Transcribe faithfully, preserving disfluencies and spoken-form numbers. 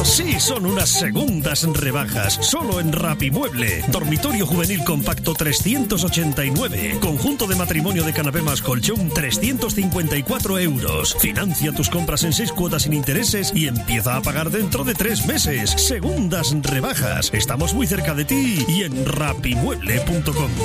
Sí, son unas segundas rebajas. Solo en Rapimueble. Dormitorio juvenil compacto trescientos ochenta y nueve. Conjunto de matrimonio de canapé más colchón trescientos cincuenta y cuatro euros. Financia tus compras en seis cuotas sin intereses y empieza a pagar dentro de tres meses. Segundas rebajas. Estamos muy cerca de ti y en rapimueble punto com.